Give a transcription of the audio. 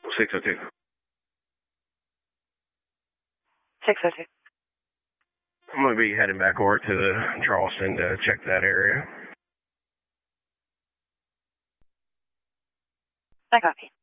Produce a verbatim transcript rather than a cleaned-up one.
six oh two. six oh two. I'm going to be heading back over to the Charleston to check that area. I copy.